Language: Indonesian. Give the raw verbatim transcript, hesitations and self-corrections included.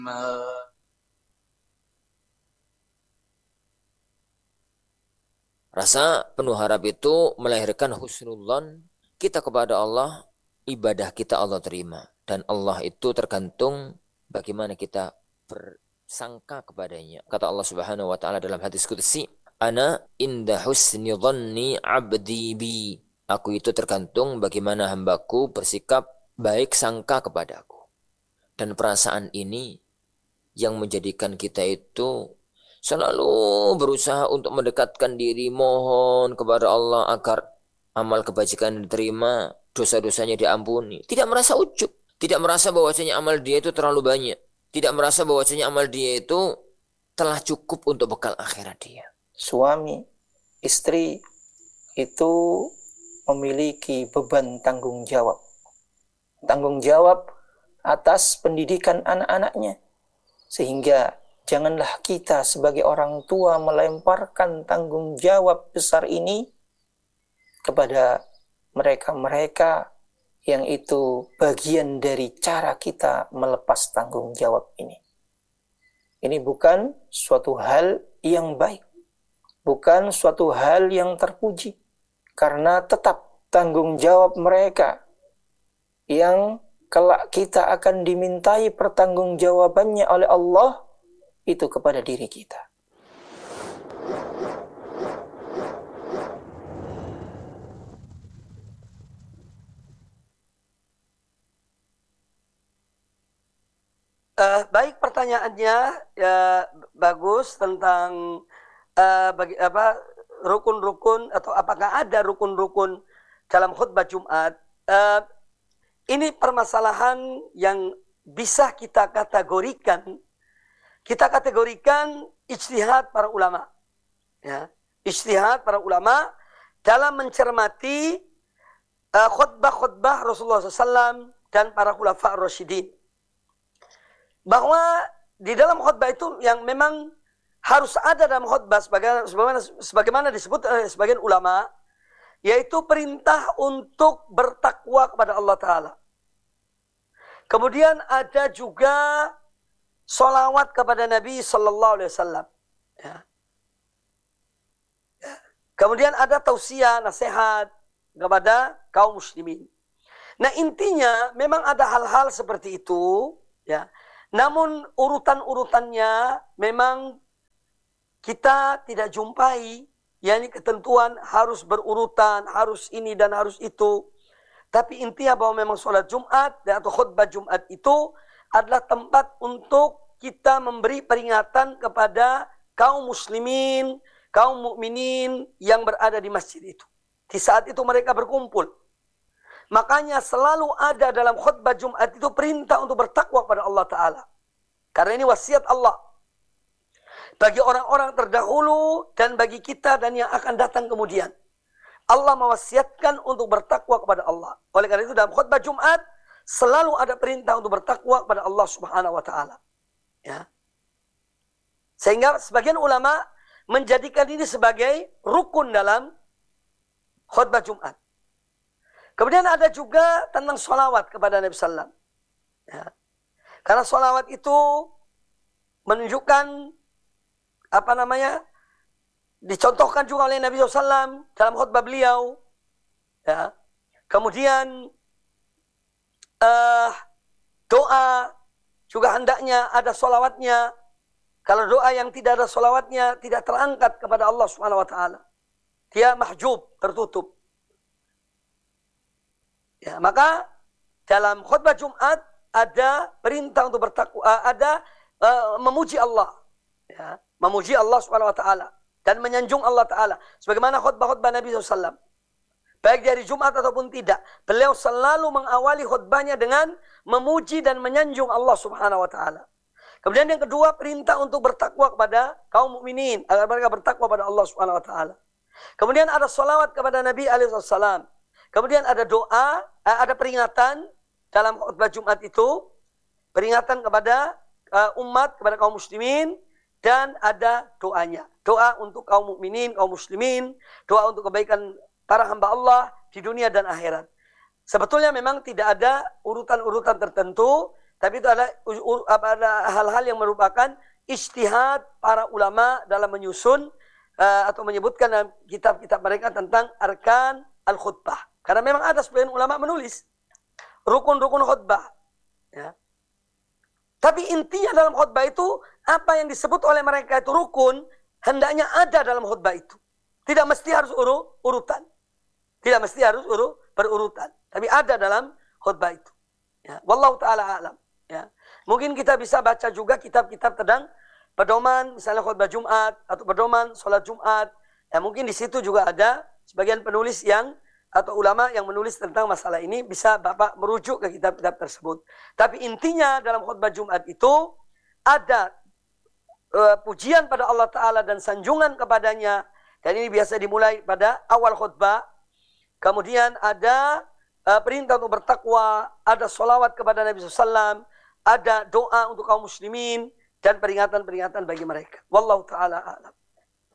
Rasa penuh harap itu melahirkan husnudzon kita kepada Allah, ibadah kita Allah terima. Dan Allah itu tergantung bagaimana kita bersangka kepadanya. Kata Allah Subhanahu wa taala dalam hadis qudsi, "Ana inda husni dhanni 'abdi bi." Aku itu tergantung bagaimana hambaku bersikap baik sangka kepadaku. Dan perasaan ini yang menjadikan kita itu selalu berusaha untuk mendekatkan diri, mohon kepada Allah agar amal kebajikan diterima, dosa-dosanya diampuni. Tidak merasa ujub, tidak merasa bahwasanya amal dia itu terlalu banyak, tidak merasa bahwasanya amal dia itu telah cukup untuk bekal akhirat dia. Suami, istri itu memiliki beban tanggung jawab. Tanggung jawab atas pendidikan anak-anaknya. Sehingga janganlah kita sebagai orang tua melemparkan tanggung jawab besar ini kepada mereka-mereka yang itu bagian dari cara kita melepas tanggung jawab ini. Ini bukan suatu hal yang baik, bukan suatu hal yang terpuji, karena tetap tanggung jawab mereka yang kelak kita akan dimintai pertanggungjawabannya oleh Allah itu kepada diri kita. Uh, baik, pertanyaannya ya bagus tentang uh, bagi apa rukun-rukun atau apakah ada rukun-rukun dalam khutbah Jumat. Uh, ini permasalahan yang bisa kita kategorikan, kita kategorikan ijtihad para ulama, ya, ijtihad para ulama dalam mencermati uh, khutbah-khutbah Rasulullah shallallahu alaihi wasallam dan para khulafa ar-rasyidin. Bahwa di dalam khutbah itu yang memang harus ada dalam khutbah sebagaimana, sebagaimana disebut oleh sebagian ulama, yaitu perintah untuk bertakwa kepada Allah Ta'ala. Kemudian ada juga sholawat kepada Nabi Sallallahu Alaihi Wasallam. Ya. Ya. Kemudian ada tausiah, nasihat kepada kaum muslimin. Nah, intinya memang ada hal-hal seperti itu, ya. Namun urutan-urutannya memang kita tidak jumpai, yakni ketentuan harus berurutan, harus ini dan harus itu. Tapi intinya bahwa memang sholat Jumat atau khutbah Jumat itu adalah tempat untuk kita memberi peringatan kepada kaum muslimin, kaum mukminin yang berada di masjid itu. Di saat itu mereka berkumpul. Makanya selalu ada dalam khutbah Jumat itu perintah untuk bertakwa kepada Allah Ta'ala. Karena ini wasiat Allah. Bagi orang-orang terdahulu dan bagi kita dan yang akan datang kemudian. Allah mewasiatkan untuk bertakwa kepada Allah. Oleh karena itu dalam khutbah Jumat selalu ada perintah untuk bertakwa kepada Allah Subhanahu wa Ta'ala. Ya. Sehingga sebagian ulama menjadikan ini sebagai rukun dalam khutbah Jumat. Kemudian ada juga tentang sholawat kepada Nabi Sallallahu Alaihi Wasallam. Ya. Karena sholawat itu menunjukkan apa namanya, dicontohkan juga oleh Nabi shallallahu alaihi wasallam dalam khutbah beliau. Ya. Kemudian uh, doa juga hendaknya ada sholawatnya. Kalau doa yang tidak ada sholawatnya tidak terangkat kepada Allah Subhanahu Wa Taala. Dia mahjub, tertutup. Ya, maka dalam khutbah Jumat ada perintah untuk bertakwa, ada uh, memuji Allah, ya, memuji Allah Subhanahu Wa Taala dan menyanjung Allah Taala. Sebagaimana khutbah-khutbah Nabi shallallahu alaihi wasallam, baik dari Jumat ataupun tidak, beliau selalu mengawali khutbahnya dengan memuji dan menyanjung Allah Subhanahu Wa Taala. Kemudian yang kedua, perintah untuk bertakwa kepada kaum mukminin agar mereka bertakwa pada Allah Subhanahu Wa Taala. Kemudian ada salawat kepada Nabi alaihi wasallam. Kemudian ada doa, ada peringatan dalam khutbah Jumat itu, peringatan kepada uh, umat, kepada kaum muslimin, dan ada doanya. Doa untuk kaum mukminin, kaum muslimin, doa untuk kebaikan para hamba Allah di dunia dan akhirat. Sebetulnya memang tidak ada urutan-urutan tertentu, Tapi itu adalah, ada hal-hal yang merupakan ijtihad para ulama dalam menyusun uh, atau menyebutkan dalam kitab-kitab mereka tentang arkan al-khutbah. Karena memang ada sebagian ulama menulis rukun-rukun khutbah. Ya. Tapi intinya dalam khutbah itu, apa yang disebut oleh mereka itu rukun, hendaknya ada dalam khutbah itu. Tidak mesti harus uru, urutan. Tidak mesti harus uru, berurutan. Tapi ada dalam khutbah itu. Ya. Wallahu ta'ala a'lam. Ya. Mungkin kita bisa baca juga kitab-kitab tentang pedoman, misalnya khutbah Jumat, atau pedoman sholat Jumat. Ya, mungkin di situ juga ada sebagian penulis yang, atau ulama yang menulis tentang masalah ini, bisa Bapak merujuk ke kitab-kitab tersebut. Tapi intinya dalam khutbah Jumat itu, ada uh, pujian pada Allah Ta'ala dan sanjungan kepadanya. Dan ini biasa dimulai pada awal khutbah. Kemudian ada uh, perintah untuk bertakwa, ada sholawat kepada Nabi shallallahu alaihi wasallam, ada doa untuk kaum muslimin, dan peringatan-peringatan bagi mereka. Wallahu ta'ala a'lam.